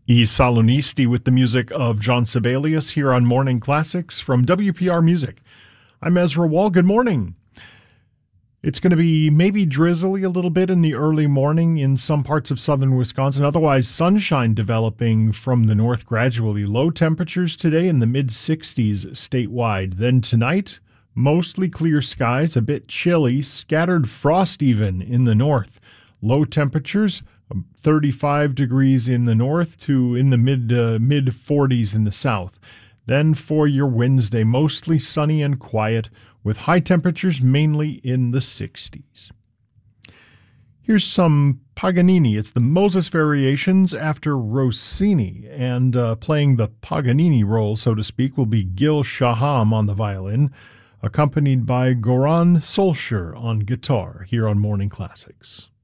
E. Salonisti with the music of John Sibelius here on Morning Classics from WPR Music. I'm Ezra Wall. Good morning. It's going to be maybe drizzly a little bit in the early morning in some parts of southern Wisconsin. Otherwise, sunshine developing from the north gradually. Low temperatures today in the mid-60s statewide. Then tonight, mostly clear skies, a bit chilly, scattered frost even in the north. Low temperatures 35 degrees in the north to in the mid 40s in the south. Then for your Wednesday, mostly sunny and quiet with high temperatures mainly in the 60s. Here's some Paganini. It's the Moses Variations after Rossini, and playing the Paganini role, so to speak, will be Gil Shaham on the violin, accompanied by Goran Solskjaer on guitar here on Morning Classics.